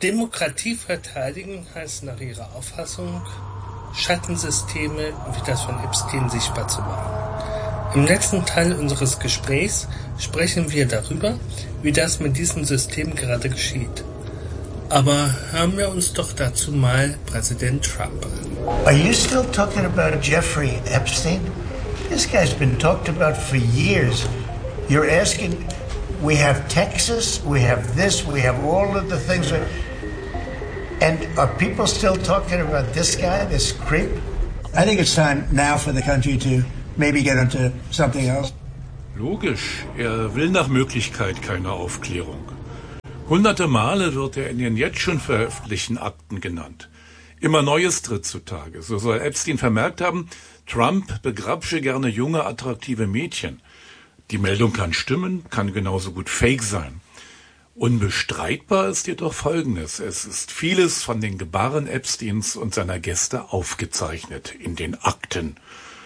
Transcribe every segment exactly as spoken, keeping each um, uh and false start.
Demokratie verteidigen heißt nach ihrer Auffassung, Schattensysteme wie das von Epstein sichtbar zu machen. Im letzten Teil unseres Gesprächs sprechen wir darüber, wie das mit diesem System gerade geschieht. Aber hören wir uns doch dazu mal Präsident Trump an. Are you still talking about Jeffrey Epstein? This guy's been talked about for years. You're asking, we have Texas, we have this, we have all of the things. And are people still talking about this guy, this creep? I think it's time now for the country to maybe get into something else. Logisch, er will nach Möglichkeit keine Aufklärung. Hunderte Male wird er in den jetzt schon veröffentlichten Akten genannt. Immer Neues tritt zutage. So soll Epstein vermerkt haben, Trump begrapsche gerne junge, attraktive Mädchen. Die Meldung kann stimmen, kann genauso gut Fake sein. Unbestreitbar ist jedoch Folgendes. Es ist vieles von den Gebaren Epsteins und seiner Gäste aufgezeichnet in den Akten.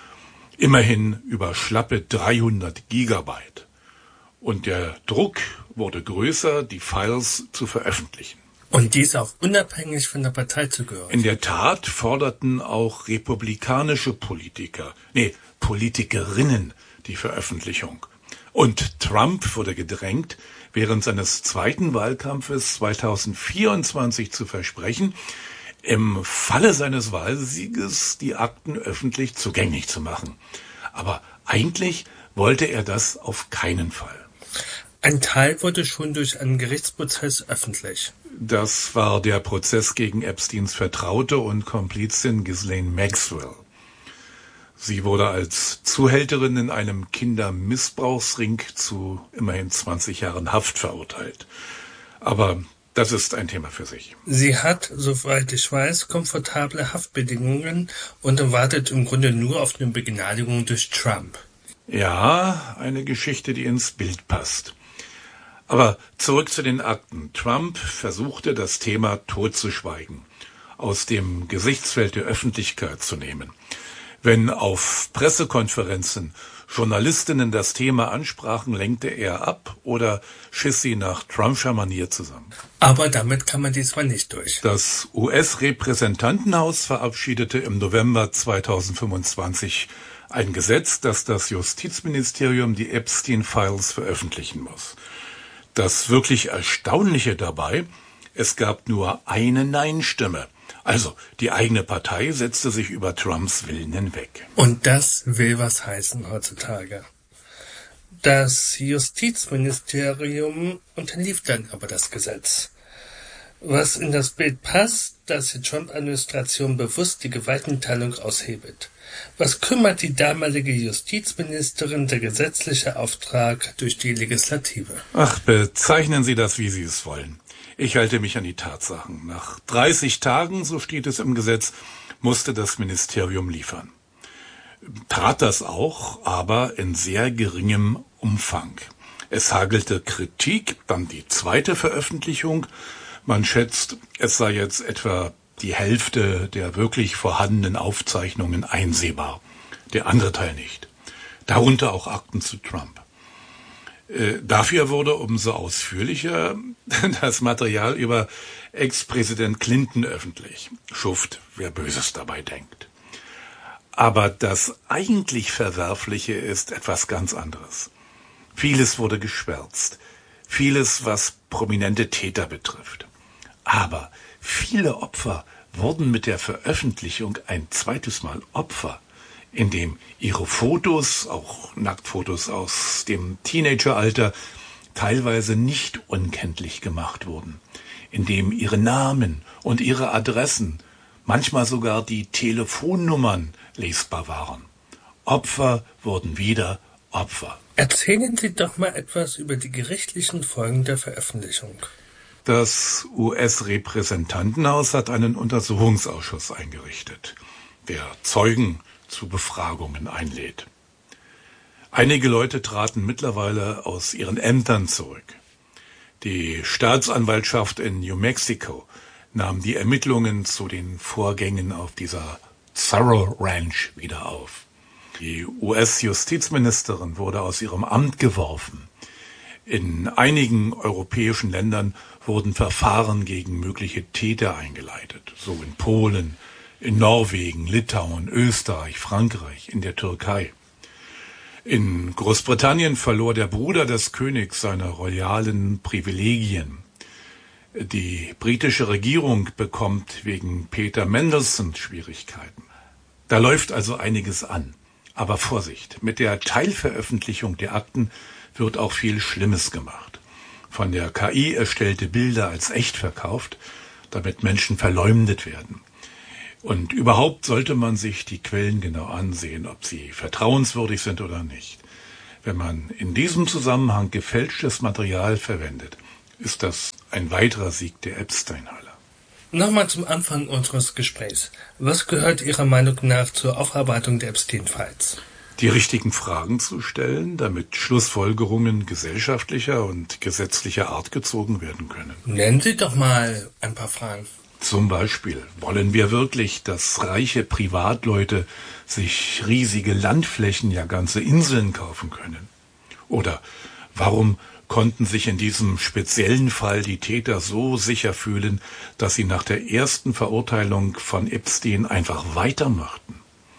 Immerhin über schlappe dreihundert Gigabyte. Und der Druck wurde größer, die Files zu veröffentlichen. Und dies auch unabhängig von der Parteizugehörigkeit. In der Tat forderten auch republikanische Politiker, nee, Politikerinnen die Veröffentlichung. Und Trump wurde gedrängt, während seines zweiten Wahlkampfes zweitausendvierundzwanzig zu versprechen, im Falle seines Wahlsieges die Akten öffentlich zugänglich zu machen. Aber eigentlich wollte er das auf keinen Fall. Ein Teil wurde schon durch einen Gerichtsprozess öffentlich. Das war der Prozess gegen Epsteins Vertraute und Komplizin Ghislaine Maxwell. Sie wurde als Zuhälterin in einem Kindermissbrauchsring zu immerhin zwanzig Jahren Haft verurteilt. Aber das ist ein Thema für sich. Sie hat, soweit ich weiß, komfortable Haftbedingungen und wartet im Grunde nur auf eine Begnadigung durch Trump. Ja, eine Geschichte, die ins Bild passt. Aber zurück zu den Akten. Trump versuchte, das Thema totzuschweigen, aus dem Gesichtsfeld der Öffentlichkeit zu nehmen. Wenn auf Pressekonferenzen Journalistinnen das Thema ansprachen, lenkte er ab oder schiss sie nach Trumpscher Manier zusammen. Aber damit kam man diesmal nicht durch. Das U S-Repräsentantenhaus verabschiedete im November zweitausendfünfundzwanzig ein Gesetz, das das Justizministerium die Epstein-Files veröffentlichen muss. Das wirklich Erstaunliche dabei, es gab nur eine Nein-Stimme. Also, die eigene Partei setzte sich über Trumps Willen hinweg. Und das will was heißen heutzutage. Das Justizministerium unterlief dann aber das Gesetz. Was in das Bild passt, dass die Trump-Administration bewusst die Gewaltenteilung aushebelt. Was kümmert die damalige Justizministerin der gesetzliche Auftrag durch die Legislative? Ach, bezeichnen Sie das, wie Sie es wollen. Ich halte mich an die Tatsachen. Nach dreißig Tagen, so steht es im Gesetz, musste das Ministerium liefern. Tat das auch, aber in sehr geringem Umfang. Es hagelte Kritik, dann die zweite Veröffentlichung. Man schätzt, es sei jetzt etwa die Hälfte der wirklich vorhandenen Aufzeichnungen einsehbar. Der andere Teil nicht. Darunter auch Akten zu Trump. Äh, dafür wurde umso ausführlicher das Material über Ex-Präsident Clinton öffentlich. Schuft, wer Böses dabei denkt. Aber das eigentlich Verwerfliche ist etwas ganz anderes. Vieles wurde geschwärzt. Vieles, was prominente Täter betrifft. Aber viele Opfer wurden mit der Veröffentlichung ein zweites Mal Opfer, indem ihre Fotos, auch Nacktfotos aus dem Teenageralter, teilweise nicht unkenntlich gemacht wurden, indem ihre Namen und ihre Adressen, manchmal sogar die Telefonnummern lesbar waren. Opfer wurden wieder Opfer. Erzählen Sie doch mal etwas über die gerichtlichen Folgen der Veröffentlichung. Das U S-Repräsentantenhaus hat einen Untersuchungsausschuss eingerichtet, der Zeugen zu Befragungen einlädt. Einige Leute traten mittlerweile aus ihren Ämtern zurück. Die Staatsanwaltschaft in New Mexico nahm die Ermittlungen zu den Vorgängen auf dieser Zorro Ranch wieder auf. Die U S-Justizministerin wurde aus ihrem Amt geworfen. In einigen europäischen Ländern wurden Verfahren gegen mögliche Täter eingeleitet, so in Polen, in Norwegen, Litauen, Österreich, Frankreich, in der Türkei. In Großbritannien verlor der Bruder des Königs seine royalen Privilegien. Die britische Regierung bekommt wegen Peter Mandelson Schwierigkeiten. Da läuft also einiges an. Aber Vorsicht, mit der Teilveröffentlichung der Akten wird auch viel Schlimmes gemacht. Von der K I erstellte Bilder als echt verkauft, damit Menschen verleumdet werden. Und überhaupt sollte man sich die Quellen genau ansehen, ob sie vertrauenswürdig sind oder nicht. Wenn man in diesem Zusammenhang gefälschtes Material verwendet, ist das ein weiterer Sieg der Epstein-Halle. Nochmal zum Anfang unseres Gesprächs. Was gehört Ihrer Meinung nach zur Aufarbeitung der Epstein-Files? Die richtigen Fragen zu stellen, damit Schlussfolgerungen gesellschaftlicher und gesetzlicher Art gezogen werden können. Nennen Sie doch mal ein paar Fragen. Zum Beispiel, wollen wir wirklich, dass reiche Privatleute sich riesige Landflächen, ja ganze Inseln kaufen können? Oder warum konnten sich in diesem speziellen Fall die Täter so sicher fühlen, dass sie nach der ersten Verurteilung von Epstein einfach weitermachten?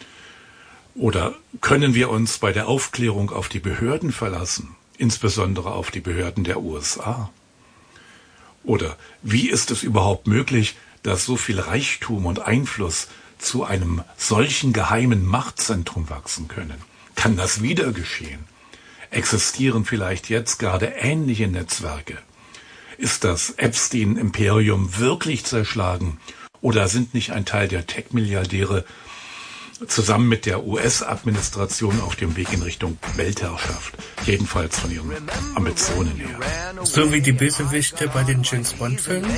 Oder können wir uns bei der Aufklärung auf die Behörden verlassen, insbesondere auf die Behörden der U S A? Oder wie ist es überhaupt möglich, dass so viel Reichtum und Einfluss zu einem solchen geheimen Machtzentrum wachsen können? Kann das wieder geschehen? Existieren vielleicht jetzt gerade ähnliche Netzwerke? Ist das Epstein-Imperium wirklich zerschlagen? Oder sind nicht ein Teil der Tech-Milliardäre zusammen mit der U S-Administration auf dem Weg in Richtung Weltherrschaft? Jedenfalls von ihren Ambitionen her. So wie die Bösewichte bei den James-Bond-Filmen?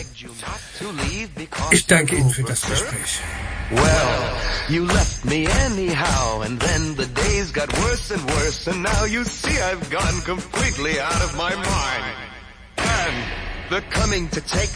Ich danke Ihnen für das Gespräch. Well, you left me anyhow, and then the days got worse and worse, and now you see I've gone completely out of my mind. And they're coming to take